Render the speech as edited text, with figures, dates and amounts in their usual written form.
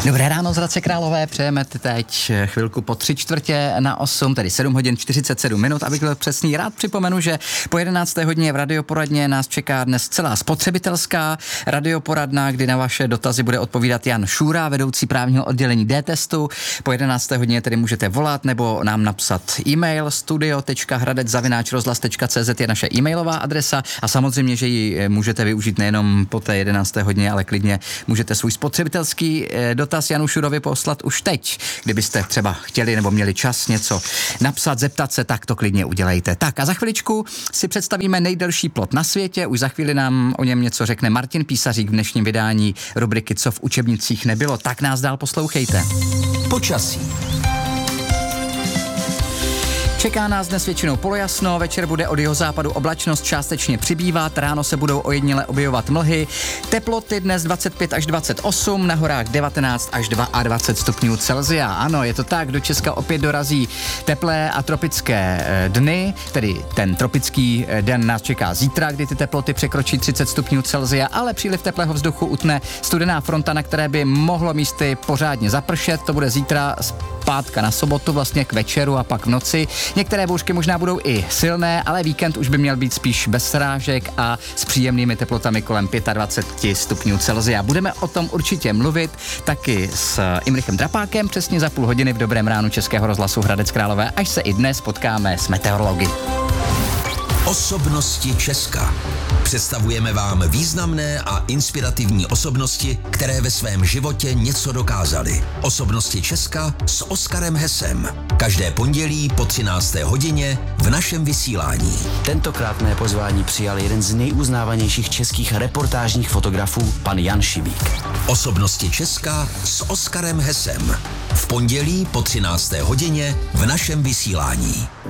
Dobré ráno z Hradce Králové, přejeme teď chvilku po 7:45, tedy 7 hodin 47 minut, abych byl přesný. Rád připomenu, že po 11. hodině v radioporadně nás čeká dnes celá spotřebitelská radioporadna, kdy na vaše dotazy bude odpovídat Jan Šůra, vedoucí právního oddělení D-testu. Po 11. hodině tedy můžete volat nebo nám napsat e-mail studio.hradec@rozhlas.cz je naše e-mailová adresa a samozřejmě, že ji můžete využít nejenom po té 11. hodině, ale klidně můžete svůj spotřebitelský dotaz Janu Šurovi poslat už teď. Kdybyste třeba chtěli nebo měli čas něco napsat, zeptat se, tak to klidně udělejte. Tak a za chviličku si představíme nejdelší plot na světě. Už za chvíli nám o něm něco řekne Martin Písařík v dnešním vydání rubriky Co v učebnicích nebylo. Tak nás dál poslouchejte. Počasí. Čeká nás dnes většinou polojasno, večer bude od jihozápadu oblačnost částečně přibývat, ráno se budou ojediněle objevovat mlhy, teploty dnes 25 až 28, na horách 19 až 22 stupňů Celsia. Ano, je to tak, do Česka opět dorazí teplé a tropické dny, tedy ten tropický den nás čeká zítra, kdy ty teploty překročí 30 stupňů Celsia, ale příliv teplého vzduchu utne studená fronta, na které by mohlo místy pořádně zapršet, to bude zítra z pátka na sobotu, vlastně k večeru a pak v noci. Některé bouřky možná budou i silné, ale víkend už by měl být spíš bez srážek a s příjemnými teplotami kolem 25 stupňů Celsia. Budeme o tom určitě mluvit taky s Imrichem Drapákem přesně za půl hodiny v Dobrém ránu Českého rozhlasu Hradec Králové, až se i dnes potkáme s meteorology. Osobnosti Česka. Představujeme vám významné a inspirativní osobnosti, které ve svém životě něco dokázaly. Osobnosti Česka s Oskarem Hesem. Každé pondělí po 13. hodině v našem vysílání. Tentokrát mé pozvání přijal jeden z nejuznávanějších českých reportážních fotografů, pan Jan Šibík. Osobnosti Česka s Oskarem Hesem. V pondělí po 13. hodině v našem vysílání.